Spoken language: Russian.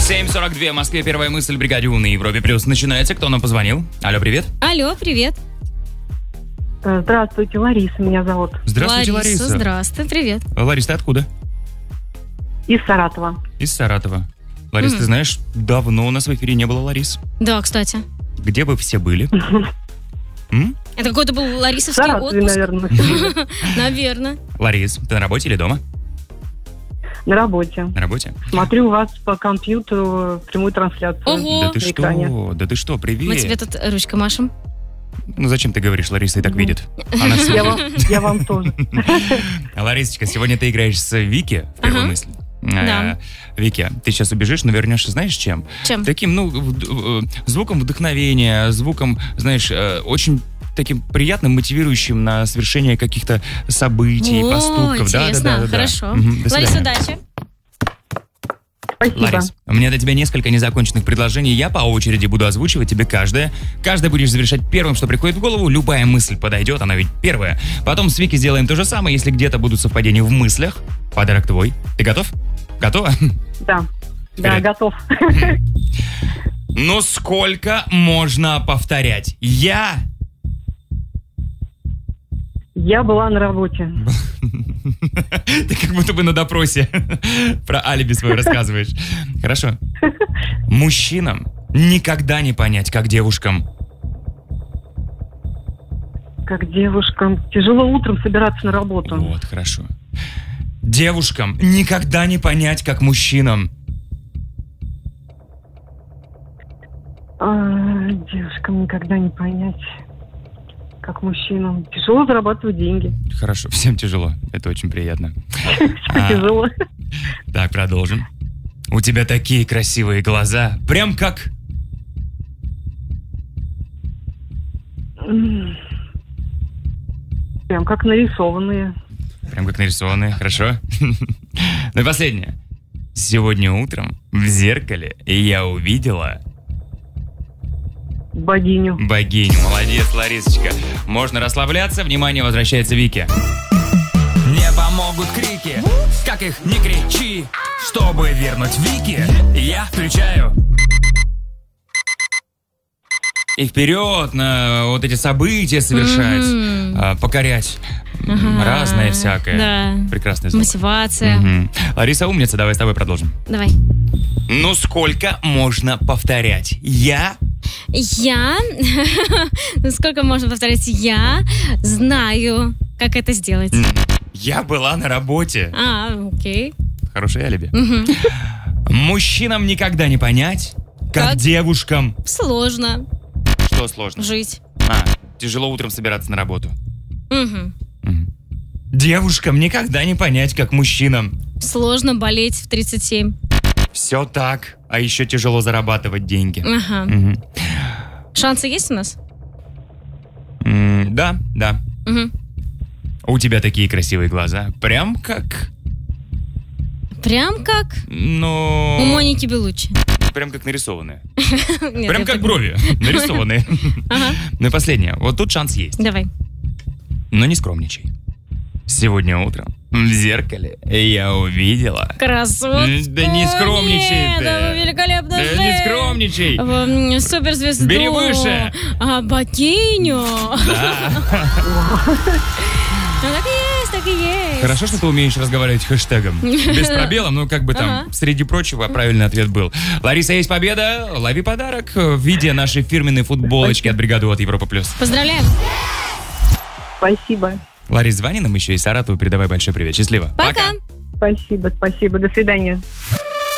7:42 в Москве. Первая мысль, бригаде У на Европе Плюс. Начинается. Кто нам позвонил? Алло, привет. Алло, привет. Здравствуйте, Лариса меня зовут. Здравствуйте, Лариса. Здравствуй, привет. Ларис, ты откуда? Из Саратова. Из Саратова. Ларис, ты знаешь, давно у нас в эфире не было Ларис. Да, кстати. Где вы все были? Это какой-то был ларисовский Саратове, отпуск? наверное. Наверное. Ларис, ты на работе или дома? На работе. На работе? Смотрю у вас по компьютеру прямую трансляцию. Ого. Да ты на экране. что? Да ты что, привет. Мы тебе тут ручкой машем. Ну зачем ты говоришь, Лариса и так видит? Она все видит. Я вам тоже. Ларисочка, сегодня ты играешь с Вики в первую мысль. Да. Вики, ты сейчас убежишь, но вернешься, знаешь, чем? Чем? Таким, звуком вдохновения, звуком, знаешь, очень таким приятным, мотивирующим на совершение каких-то событий, О, поступков. интересно, Да. хорошо. До Ларис, свидания. удачи. Спасибо. Ларис, у меня для тебя несколько незаконченных предложений. Я по очереди буду озвучивать тебе каждое. Каждое будешь завершать первым, что приходит в голову. Любая мысль подойдет, она ведь первая. Потом с Вики сделаем то же самое. Если где-то будут совпадения в мыслях, подарок твой. Ты готов? Готова? Да, Вперед. готов. Ну сколько можно повторять? Я была на работе. Ты как будто бы на допросе про алиби свое рассказываешь. Хорошо. Мужчинам никогда не понять, как девушкам. Как девушкам. Тяжело утром собираться на работу. Вот, хорошо. Девушкам никогда не понять, как мужчинам. Девушкам никогда не понять, как мужчинам. Тяжело зарабатывать деньги. Хорошо, всем тяжело. Это очень приятно. Тяжело. Так, продолжим. У тебя такие красивые глаза. Прям как... Прям как нарисованные. Прям как нарисованные, хорошо. Ну и последнее. Сегодня утром в зеркале я увидела... Богиню. Богиню. Молодец, Ларисочка. Можно расслабляться. Внимание, возвращается Вики. Не помогут крики, как их не кричи. Чтобы вернуть Вики, я включаю. И вперед на вот эти события совершать, покорять. Разное всякое. Да. Прекрасный звук. Мотивация. Лариса умница, давай с тобой продолжим. Давай. Ну сколько можно повторять? Я... Ну, сколько можно повторять? Я знаю, как это сделать. Я была на работе. Окей. Хорошее алиби. Мужчинам никогда не понять, как девушкам. Сложно Что сложно? жить. Тяжело утром собираться на работу. Девушкам никогда не понять, как мужчинам. Сложно болеть в 37. Все так, а еще тяжело зарабатывать деньги. Ага. Шансы есть у нас? Да. У тебя такие красивые глаза. Прям как... Прям как Ну... у Моники Белуччи. Прям как нарисованные. Нет, Прям это как брови нарисованные. Ну и последнее. Вот тут шанс есть. Давай. Но не скромничай. Сегодня утром в зеркале я увидела... Красотка. Да не скромничай Нет, ты. да, великолепно. Да не скромничай. Суперзвезду. Бери выше. Богиню. Да. Ну так и есть. Хорошо, что ты умеешь разговаривать хэштегом. Без пробела, ну как бы там, среди прочего, правильный ответ был. Лариса, есть победа. Лови подарок в виде нашей фирменной футболочки от бригады от Европа Плюс. Поздравляем. Спасибо. Ларис, звони нам еще из Саратова, передавай большой привет. Счастливо. Пока. Спасибо. До свидания.